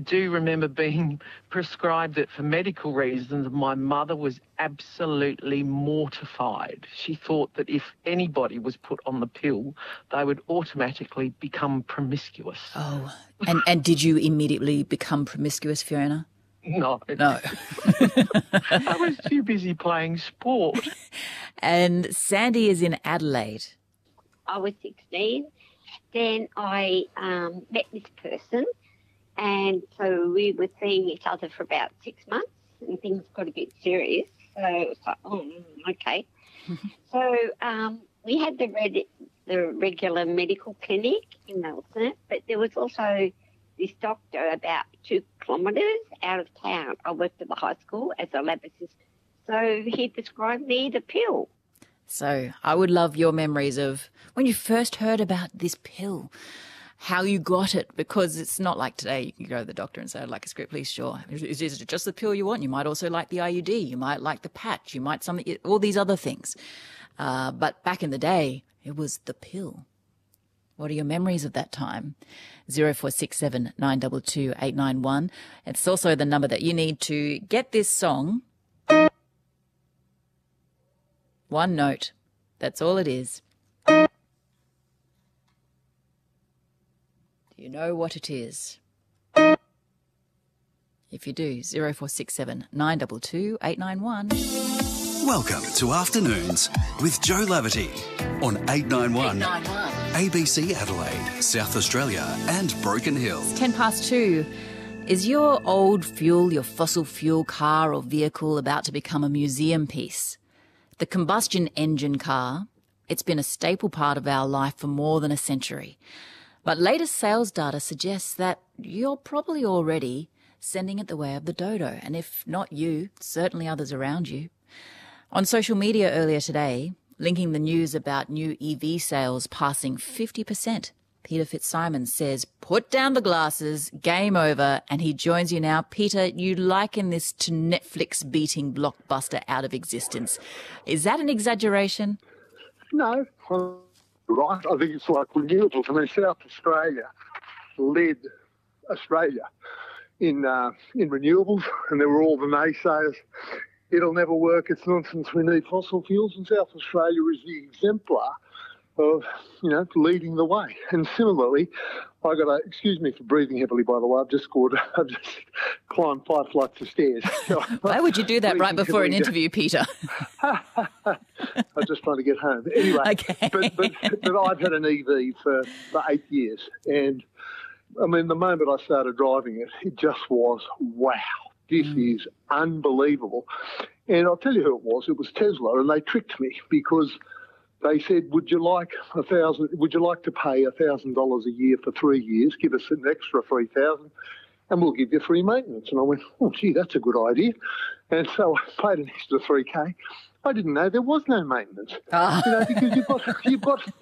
do remember being prescribed it for medical reasons. My mother was absolutely mortified. She thought that if anybody was put on the pill, they would automatically become promiscuous. Oh, and did you immediately become promiscuous, Fiona? No. No. I was too busy playing sport. And Sandy is in Adelaide. I was 16. Then I met this person, and so we were seeing each other for about 6 months, and things got a bit serious. So it was like, oh, okay. So we had the regular medical clinic in Nelson, but there was also this doctor about 2 kilometres out of town. I worked at the high school as a lab assistant. So he prescribed me the pill. So I would love your memories of when you first heard about this pill, how you got it, because it's not like today you can go to the doctor and say, I'd like a script, please, sure. Is it just the pill you want? You might also like the IUD. You might like the patch. You might all these other things. But back in the day, it was the pill. What are your memories of that time? 0467 922 891. It's also the number that you need to get this song. One note. That's all it is. Do you know what it is? If you do, 0467 922 891. Welcome to Afternoons with Joe Laverty on 891 ABC Adelaide, South Australia and Broken Hill. 2:10. Is your old fuel, your fossil fuel car or vehicle about to become a museum piece? The combustion engine car, it's been a staple part of our life for more than a century. But latest sales data suggests that you're probably already sending it the way of the dodo. And if not you, certainly others around you. On social media earlier today, linking the news about new EV sales passing 50%, Peter Fitzsimons says, put down the glasses, game over, and he joins you now. Peter, you liken this to Netflix beating Blockbuster out of existence. Is that an exaggeration? No, right. I think it's like renewables. I mean, South Australia led Australia in renewables, and there were all the naysayers. It'll never work. It's nonsense. We need fossil fuels, and South Australia is the exemplar of, leading the way. And similarly, excuse me for breathing heavily, by the way, I've just climbed 5 flights of stairs. Why would you do that right before an interview, Peter? I'm just trying to get home. Anyway, okay. but I've had an EV for 8 years. And, I mean, the moment I started driving it, it just was, wow, this is unbelievable. And I'll tell you who it was. It was Tesla, and they tricked me because they said, would you like to pay $1,000 a year for 3 years, give us an extra $3,000, and we'll give you free maintenance? And I went, oh, gee, that's a good idea. And so I paid an extra $3,000. I didn't know there was no maintenance. Because you've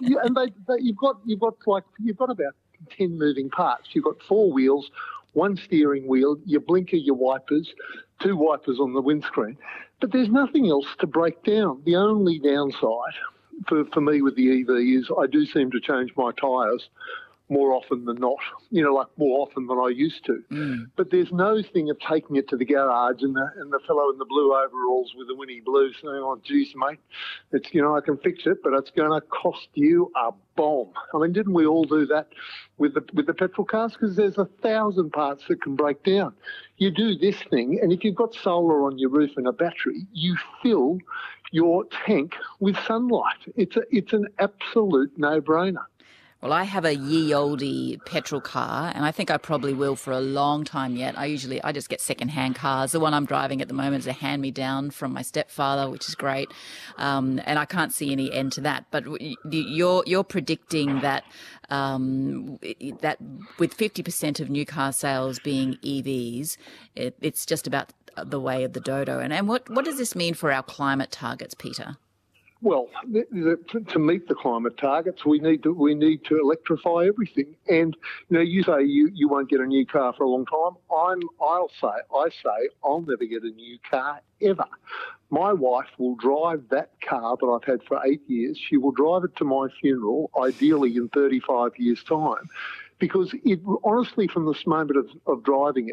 got about 10 moving parts. You've got 4 wheels, 1 steering wheel, your blinker, your wipers, 2 wipers on the windscreen. But there's nothing else to break down. The only downside for me with the EV is I do seem to change my tyres more often than not, more often than I used to. But there's no thing of taking it to the garage and the fellow in the blue overalls with the Winnie Blue saying, oh, geez, mate, it's, I can fix it, but it's going to cost you a bomb. I mean, didn't we all do that with the petrol cars? Because there's 1,000 parts that can break down. You do this thing, and if you've got solar on your roof and a battery, you fill your tank with sunlight. It's an absolute no-brainer. Well, I have a ye-olde petrol car, and I think I probably will for a long time yet. I just get second-hand cars. The one I'm driving at the moment is a hand-me-down from my stepfather, which is great, and I can't see any end to that. But you're predicting that that with 50% of new car sales being EVs, it's just about the way of the dodo. And what does this mean for our climate targets, Peter? Well, to meet the climate targets, we need to electrify everything. And you say you won't get a new car for a long time. I say I'll never get a new car ever. My wife will drive that car that I've had for 8 years. She will drive it to my funeral, ideally in 35 years' time, because honestly, from this moment of driving it,